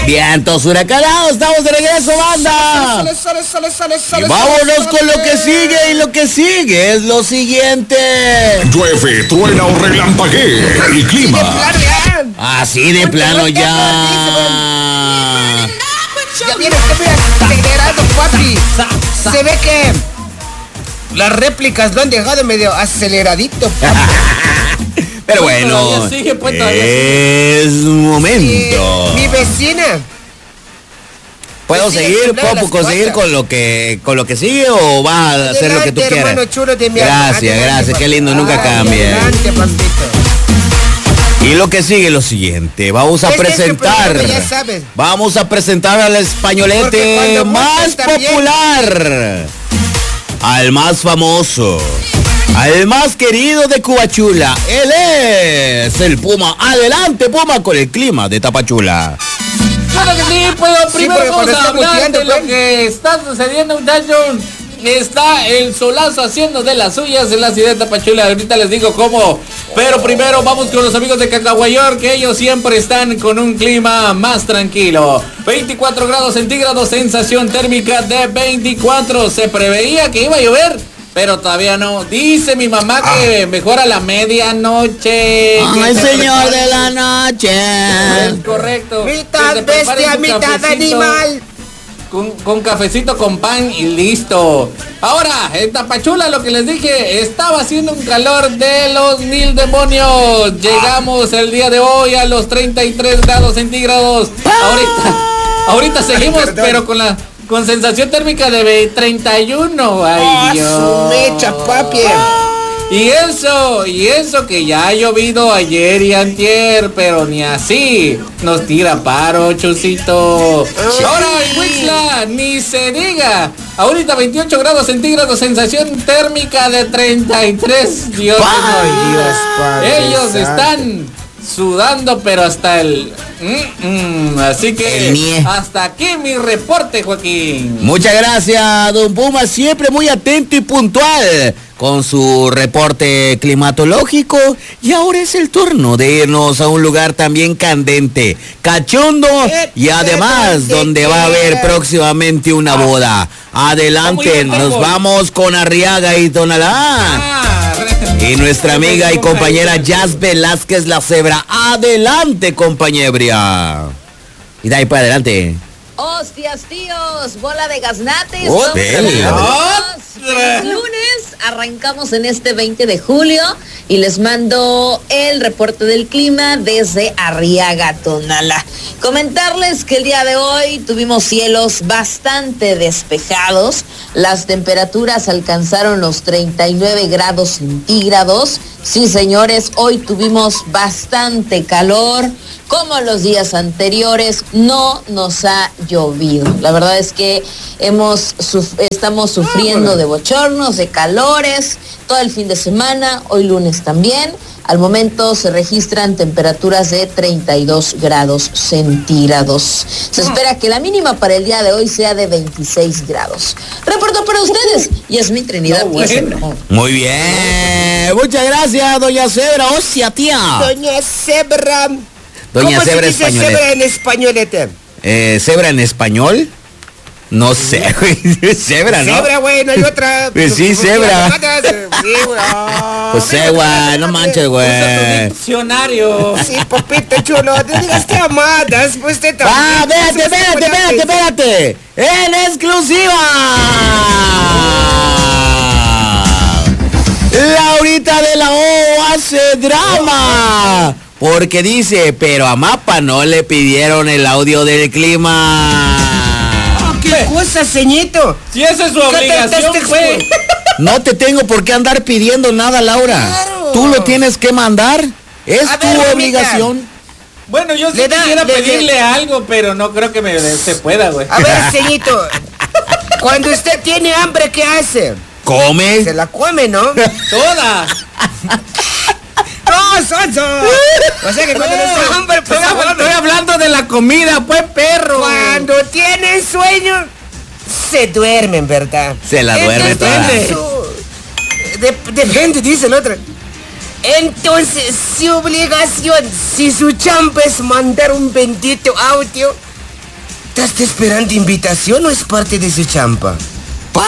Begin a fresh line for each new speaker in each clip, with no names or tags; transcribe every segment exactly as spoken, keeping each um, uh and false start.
Vientos huracanados, estamos de regreso, banda.
Sale, sale, sale, sale, sale,
y vámonos
sale,
con
sale.
lo que sigue, y lo que sigue es lo siguiente.
Llueve, truena o relampaguee. El clima.
Así de plano ya.
Ya viene acelerado, papi. Se ve que las réplicas lo han dejado medio aceleradito, papi.
Pero bueno,
sigue, pues,
es momento.
Sí, mi vecina.
¿Puedo
Sí,
seguir?
no,
¿Puedo
las
conseguir
cosas.
con lo que con lo que sigue o vas a hacer lo que tú
Adelante,
quieras?
hermano chulo de mi
Gracias,
adelante,
gracias,
papi.
qué lindo, nunca
Ay,
cambia.
Adelante, papito.
Y lo que sigue es lo siguiente, vamos a
Este es tu
presentar,
programa, ya sabes.
vamos a presentar al
Porque
españolete
cuando
más
montas también-
popular, al más famoso, al más querido de Cubachula. Él es el Puma. Adelante, Puma, con el clima de Tapachula.
Claro que sí, pues primero
porque
vamos
cuando
a
está
hablar
muteando,
de lo
pues.
que está sucediendo, muchachos. Está el solazo haciendo de las suyas en la ciudad de Tapachula. Ahorita les digo cómo. Pero primero vamos con los amigos de Cacahuayor, que ellos siempre están con un clima más tranquilo. veinticuatro grados centígrados, sensación térmica de veinticuatro. Se preveía que iba a llover, pero todavía no. Dice mi mamá que mejora la medianoche.
Ay,
que se
señor
prepare
de
su-
la noche.
Es correcto.
Mitad
Que se prepare
bestia,
su
mitad
cafecito
animal.
Con, con cafecito con pan y listo. Ahora, en Tapachula, lo que les dije, estaba haciendo un calor de los mil demonios. Llegamos el día de hoy a los treinta y tres grados centígrados. Ahorita, ahorita seguimos,
Perdón.
pero con la con sensación térmica de treinta y uno. Ay,
Ah,
Dios.
su mecha, papi.
Y eso, y eso que ya ha llovido ayer y antier, pero ni así nos tira paro, chusito. Ahora en Huixla, ni se diga. Ahorita veintiocho grados centígrados, sensación térmica de treinta y tres. Dios
Ay,
mío.
Dios, Padre
Ellos
santo.
están sudando, pero hasta el... Mm, mm, así que
El nie.
hasta aquí mi reporte, Joaquín.
Muchas gracias, don Puma, siempre muy atento y puntual con su reporte climatológico. Y ahora es el turno de irnos a un lugar también candente, cachondo y además donde va a haber próximamente una boda. Adelante, nos vamos con Arriaga y Tonalá.
Ah,
Y nuestra amiga y compañera Jazz Velázquez La Cebra. Adelante, compañebria. Y de ahí para adelante.
Hostias, tíos, bola de gaznates.
Oh,
Vamos a
dele.
hablar. Es lunes, arrancamos en este veinte de julio y les mando el reporte del clima desde Arriaga, Tonalá. Comentarles que el día de hoy tuvimos cielos bastante despejados. Las temperaturas alcanzaron los treinta y nueve grados centígrados. Sí, señores, hoy tuvimos bastante calor. Como los días anteriores, no nos ha llovido. La verdad es que hemos suf- estamos sufriendo de bochornos, de calores, todo el fin de semana, hoy lunes también. Al momento se registran temperaturas de treinta y dos grados centígrados. Se espera que la mínima para el día de hoy sea de veintiséis grados. Reporto para ustedes, Yasmín Trinidad.
No,
y Cebra.
bueno.
Muy bien. Muchas gracias, doña Cebra. Hostia, tía.
Doña Cebra.
Doña
¿Cómo
Cebra
se dice
españolete.
cebra en españolete?
Eh, ¿Cebra en español? No sé, güey. Cebra, ¿no?
Cebra, güey, no hay otra.
Pues sí, cebra.
Sí, güey. Ah,
Pues sé, güey, no manches,
Usa tu
güey.
diccionario.
Sí, papito chulo, te digas que amadas, pues te
Ah, espérate, espérate, espérate, espérate. En exclusiva. Laurita de la O hace drama. Porque dice, pero a Mapa no le pidieron el audio del clima.
¿Qué cosa, ceñito?
Si esa es su
¿Qué te-
obligación,
te- te-
güey.
No te tengo por qué andar pidiendo nada, Laura.
Claro.
Tú lo tienes que mandar. Es
A
tu
ver, Ramita.
obligación.
Bueno, yo sí
Le da-
quisiera
le-
pedirle algo, pero no creo que me se pueda, güey.
A ver, ceñito, cuando usted tiene hambre, ¿qué hace?
Come.
Se la come, ¿no?
Toda.
¡No, sonso! O sea que cuando no está hambre, pues
Estoy,
come.
estoy hablando de la comida, pues, perro.
Cuando tienen sueño, se duermen, ¿verdad?
Se la duerme
Entonces,
toda.
su- de- Depende, dice el otro. Entonces, su obligación, si su chamba es mandar un bendito audio, ¿Neta está esperando invitación o es parte de su champa?
¡Pa!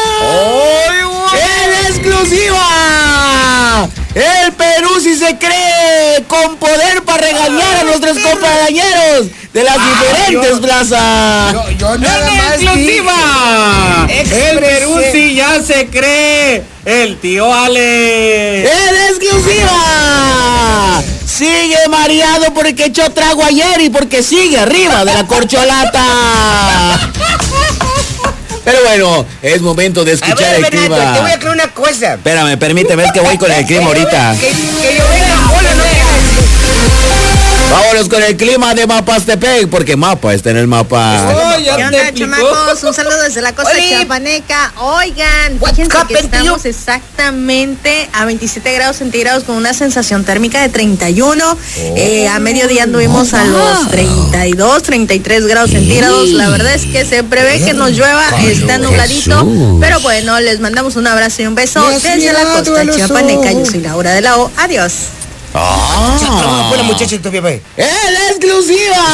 ¡En exclusiva! El Perú sí se cree con poder para regañar a nuestros compañeros de las
Ah,
diferentes
yo-
plazas.
Yo, yo nada
¡En
más
exclusiva!
dije,
El Perú
expresé-
sí ya se cree. El tío Ale.
¡En exclusiva! Sigue mareado porque echó trago ayer y porque sigue arriba de la corcholata. Pero bueno, es momento de
A
escuchar
ver,
el
Bernardo,
clima.
te voy a aclarar una cosa.
Espérame, permíteme, es que voy con el clima ahorita.
Que, que yo venga en bola, no
Vámonos con el clima de Mapastepec, porque Mapa está en el mapa.
Oh, ya
¿Qué
te
onda,
explicó.
chamacos? Un saludo desde la costa
Oli.
chiapaneca. Oigan,
What's
fíjense
up,
que
Pentillo?
estamos exactamente a veintisiete grados centígrados con una sensación térmica de treinta y uno. Eh, a mediodía anduvimos a los treinta y dos, treinta y tres grados centígrados. La verdad es que se prevé que nos llueva, está nubladito.
Jesús.
Pero bueno, les mandamos un abrazo y un beso
Me has
desde la
mirado a
costa
los
chiapaneca. Yo
ojos.
soy Laura de la O. Adiós.
¡Ah!
Buena muchacha, tu bebé.
¡En exclusiva!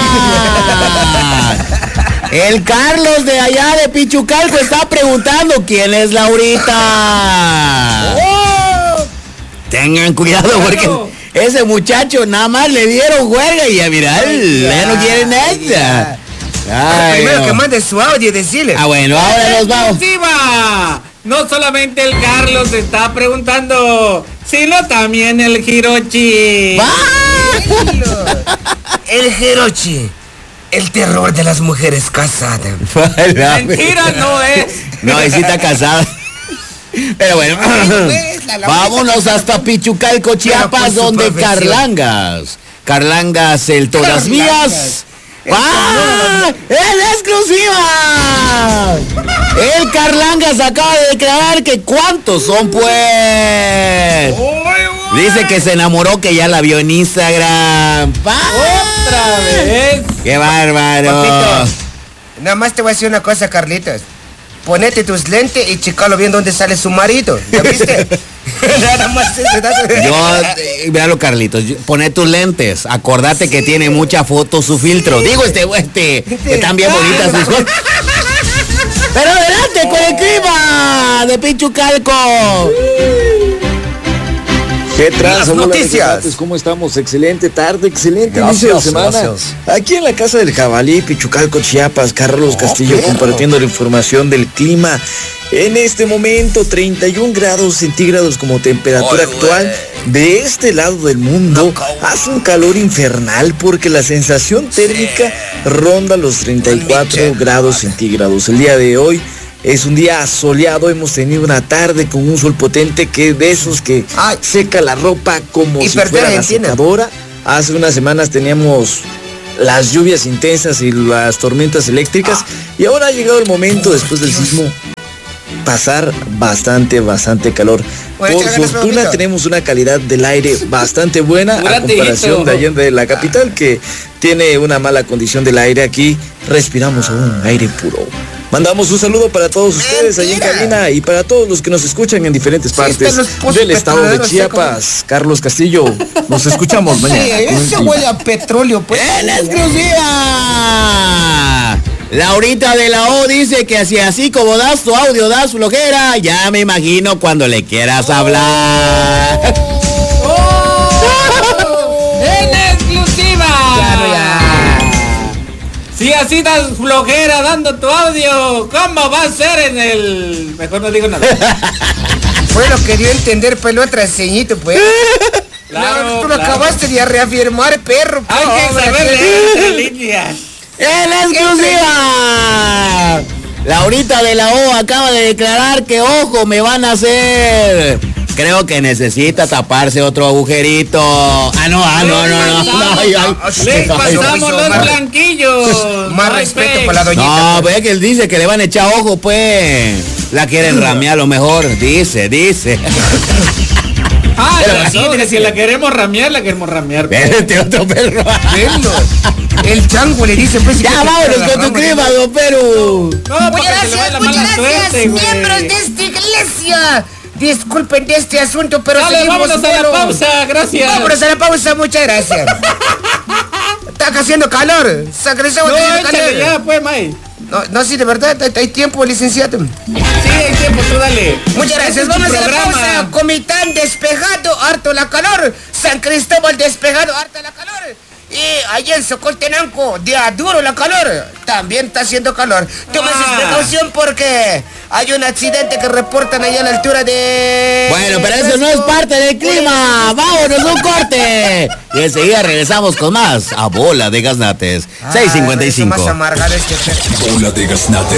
El Carlos de allá de Pichucalco está preguntando quién es Laurita. Tengan cuidado porque ese muchacho nada más le dieron juega y ya mira, él ya no quiere nada. Ay,
Primero
no.
que mande su audio y decirle.
Ah, bueno, ahora nos vamos.
¡Exclusiva! No solamente el Carlos está preguntando, sino también el Hirochi.
El Hirochi, el terror de las mujeres casadas.
Mentira no es.
No, y sí está casada. Pero bueno, vámonos hasta Pichucalco, Chiapas,
por su
donde
profesión.
Carlangas. Carlangas, el todas mías.
Carlangas.
¡Ah! ¡En exclusiva! El Carlangas acaba de declarar que cuántos son, pues. Dice que se enamoró, que ya la vio en Instagram. ¡Pa!
Otra vez.
¡Qué bárbaro!
Papito, nada más te voy a decir una cosa, Carlitos. Ponete tus lentes y checalo bien dónde sale su marido. ¿Ya viste? Nada más ese dato.
Yo, eh, véalo, Carlitos, yo- poné tus lentes. Acordate que tiene mucha foto su filtro. Digo, este, este, que están bien bonitas sus fotos. Pero adelante con el clima de Pichucalco.
¿Qué tranza?
Las
Hola,
noticias.
representantes, ¿cómo estamos? Excelente tarde, excelente
Gracias,
inicio de semana.
gracias.
Aquí en la Casa del Jabalí, Pichucalco, Chiapas, Carlos Castillo
perro.
compartiendo la información del clima. En este momento, treinta y un grados centígrados como temperatura
Ay,
actual. De este lado del mundo hace un calor infernal porque la sensación térmica ronda los treinta y cuatro grados centígrados. El día de hoy es un día soleado, hemos tenido una tarde con un sol potente que de esos que
Ay.
seca la ropa como
Y
si
perder
fuera la
Argentina.
secadora. Hace unas semanas teníamos las lluvias intensas y las tormentas eléctricas y ahora ha llegado el momento después del sismo pasar bastante, bastante calor.
Bueno,
Por
échale ganas,
fortuna
Pablito.
tenemos una calidad del aire bastante buena a
Durante
comparación
esto.
de Allende, la capital, que tiene una mala condición del aire. Aquí respiramos un aire puro. Mandamos un saludo para todos ustedes allí en
Mentira.
cabina y para todos los que nos escuchan en diferentes
Sí,
partes
están los pozos
del estado de
petroleros,
Chiapas. Carlos Castillo, nos escuchamos mañana.
Sí,
con el
ese
clima.
huele a petróleo, pues.
¡En exclusiva! Laurita de la O dice que así así como das tu audio, das flojera, ya me imagino cuando le quieras hablar.
¡En exclusiva! Si así das flojera dando tu audio, ¿cómo va a ser en el...? Mejor no digo nada.
Fue lo que dio a entender, pues, lo ceñito, pues.
Claro,
No, tú lo
claro.
acabaste de reafirmar, perro. pues,
Hay que
hombre,
saber
que-
leer entre líneas.
¡En exclusiva! Laurita de la O acaba de declarar que, ojo, me van a hacer. Creo que necesita taparse otro agujerito. Ah, no, ah, no, no, no. No, ay, ay.
Les
Ay,
pasamos
no,
los
más-
blanquillos.
Más
No hay
respeto
pex.
para la doñita.
No,
pues.
ve que él dice que le van a echar ojo, pues. La quieren ramear a lo mejor. Dice, dice.
Ah,
Pero
sí,
no,
que si la queremos ramear, la queremos ramear.
Vete otro perro.
Venlo. El chango le dice, pues.
Ya
que te
vámonos
la
con tu
rama,
clima, don Perú.
No, porque
Muchas
se le va
gracias,
la
muchas
mala
gracias,
suerte, güey.
miembros de esta iglesia. Disculpen de este asunto, pero
Dale,
seguimos
vámonos a la
vuelo.
pausa, gracias.
Vámonos a la pausa, muchas gracias. está haciendo calor. San Cristóbal
No,
está haciendo
échale
calor.
ya, pues, May.
No, no, sí, de verdad, hay, hay tiempo, licenciado.
Sí, hay tiempo, tú dale.
Muchas gracias.
Este es tu
Vamos a la
programa.
pausa. Comitán despejado, harto la calor. San Cristóbal despejado, harta la calor. Y allá en Socoltenango, día duro la calor. También está haciendo calor. Tomen
Ah.
sus precaución porque hay un accidente que reportan allá a la altura de...
Bueno, pero eso no es parte del clima. Vámonos, un corte. Y enseguida regresamos con más a Bola de Gaznates.
Ah,
seis cincuenta y
eso más
cinco.
amargado este.
Bola de Gaznate.